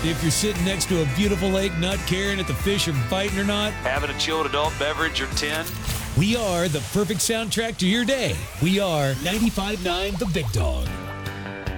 If you're sitting next to a beautiful lake, not caring if the fish are biting or not, having a chilled adult beverage or 10. we are the perfect soundtrack to your day. We are 95.9 The Big Dog.